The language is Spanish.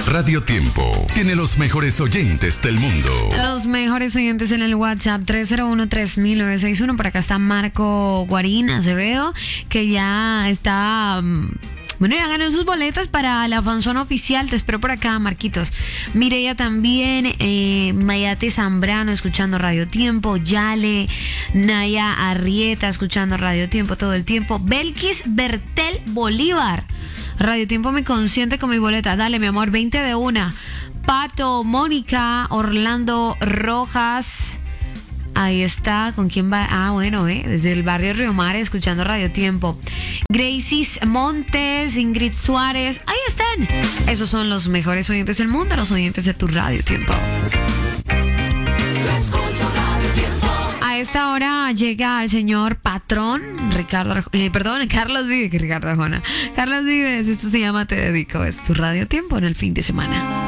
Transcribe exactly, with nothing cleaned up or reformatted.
Radio Tiempo tiene los mejores oyentes del mundo. Los mejores oyentes en el WhatsApp tres cero uno, tres mil novecientos sesenta y uno. Por acá está Marco Guarín Acevedo, que ya está... Bueno, ya ganó sus boletas para la fanzona oficial. Te espero por acá, Marquitos. Mireya también, eh, Mayate Zambrano escuchando Radio Tiempo, Yale, Naya Arrieta escuchando Radio Tiempo todo el tiempo, Belkis Bertel Bolívar, Radio Tiempo me consiente con mi boleta. Dale, mi amor, veinte de una. Pato, Mónica, Orlando Rojas. Ahí está, ¿con quién va? Ah, bueno, eh, desde el barrio Río Mar, escuchando Radio Tiempo. Gracies Montes, Ingrid Suárez, ahí están. Esos son los mejores oyentes del mundo, los oyentes de tu Radio Tiempo. A esta hora llega el señor patrón Ricardo, eh, perdón, Carlos Vives, que Ricardo Arjona. Carlos Vives, esto se llama Te Dedico, es tu Radio Tiempo en el fin de semana.